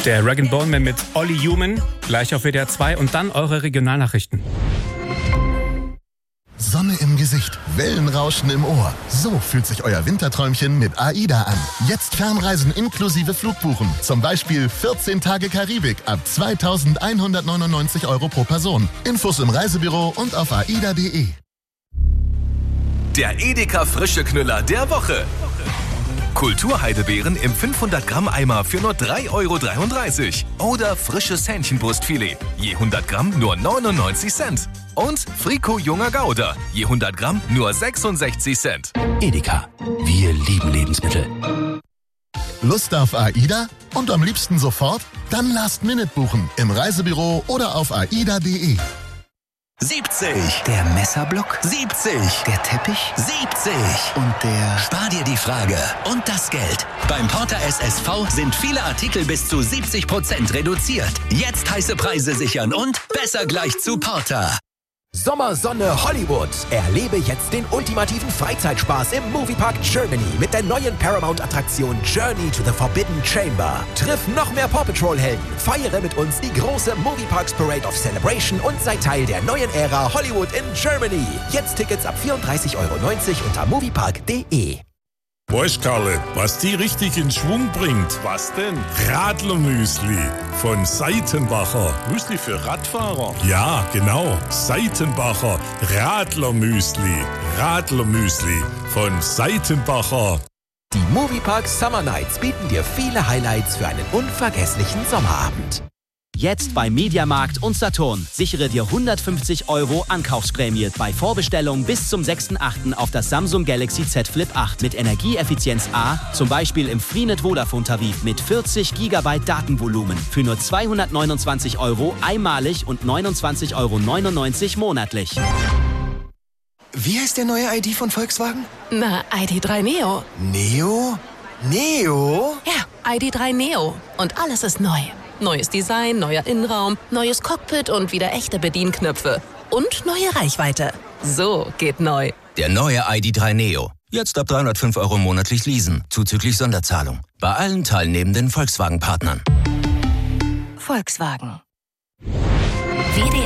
Der Rag & Bone Man mit Olli Human, gleich auf WDR 2 und dann eure Regionalnachrichten. Sonne im Gesicht, Wellenrauschen im Ohr. So fühlt sich euer Winterträumchen mit AIDA an. Jetzt Fernreisen inklusive Flugbuchen. Zum Beispiel 14 Tage Karibik ab 2.199 € pro Person. Infos im Reisebüro und auf aida.de. Der Edeka Frische Knüller der Woche. Kulturheidebeeren im 500 Gramm Eimer für nur 3,33 € oder frisches Hähnchenbrustfilet, je 100 Gramm nur 99 Cent. Und Frico Junger Gouda, je 100 Gramm nur 66 Cent. Edeka, wir lieben Lebensmittel. Lust auf AIDA? Und am liebsten sofort? Dann Last-Minute buchen im Reisebüro oder auf aida.de. 70. Der Messerblock. 70. Der Teppich. 70. Und der... Spar dir die Frage und das Geld. Beim Porter SSV sind viele Artikel bis zu 70% reduziert. Jetzt heiße Preise sichern und besser gleich zu Porter. Sommersonne Hollywood. Erlebe jetzt den ultimativen Freizeitspaß im Moviepark Germany mit der neuen Paramount-Attraktion Journey to the Forbidden Chamber. Triff noch mehr Paw Patrol-Helden, feiere mit uns die große Movieparks Parade of Celebration und sei Teil der neuen Ära Hollywood in Germany. Jetzt Tickets ab 34,90 € unter moviepark.de. Weißt, Karle, was die richtig in Schwung bringt? Was denn? Radlermüsli von Seitenbacher. Müsli für Radfahrer? Ja, genau. Seitenbacher Radlermüsli. Radlermüsli von Seitenbacher. Die Moviepark Summer Nights bieten dir viele Highlights für einen unvergesslichen Sommerabend. Jetzt bei Mediamarkt und Saturn. Sichere dir 150 € Ankaufsprämie bei Vorbestellung bis zum 6.8. auf das Samsung Galaxy Z Flip 8 mit Energieeffizienz A, zum Beispiel im Freenet Vodafone-Tarif mit 40 GB Datenvolumen für nur 229 € einmalig und 29,99 € monatlich. Wie heißt der neue ID von Volkswagen? Na, ID.3 Neo. Neo? Neo? Ja, ID.3 Neo. Und alles ist neu. Neues Design, neuer Innenraum, neues Cockpit und wieder echte Bedienknöpfe. Und neue Reichweite. So geht neu. Der neue ID.3 Neo. Jetzt ab 305 € monatlich leasen, zuzüglich Sonderzahlung. Bei allen teilnehmenden Volkswagen-Partnern. Volkswagen.